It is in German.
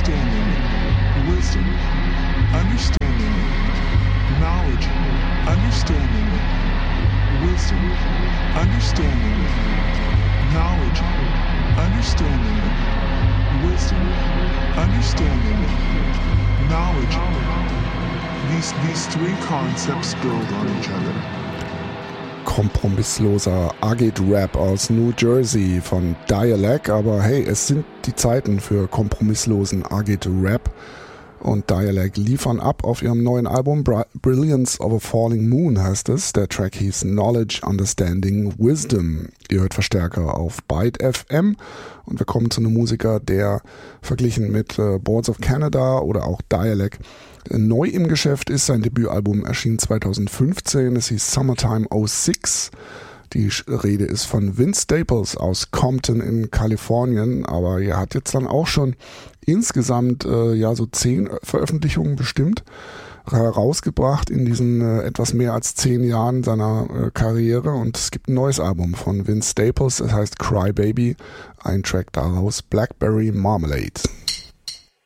understanding, wisdom, understanding, knowledge, understanding, wisdom, understanding, knowledge, understanding, wisdom, understanding, knowledge. These three concepts build on each other. Kompromissloser Agit-Rap aus New Jersey von Dialect, aber hey, es sind die Zeiten für kompromisslosen Agit-Rap und Dialect liefern ab auf ihrem neuen Album Brilliance of a Falling Moon heißt es. Der Track hieß Knowledge, Understanding, Wisdom. Ihr hört Verstärker auf Byte FM und wir kommen zu einem Musiker, der verglichen mit Boards of Canada oder auch Dialect neu im Geschäft ist. Sein Debütalbum erschien 2015, es hieß Summertime 06. Die Rede ist von Vince Staples aus Compton in Kalifornien, aber er hat jetzt dann auch schon insgesamt so 10 Veröffentlichungen bestimmt herausgebracht in diesen etwas mehr als 10 Jahren seiner Karriere, und es gibt ein neues Album von Vince Staples, es heißt Cry Baby, ein Track daraus Blackberry Marmalade.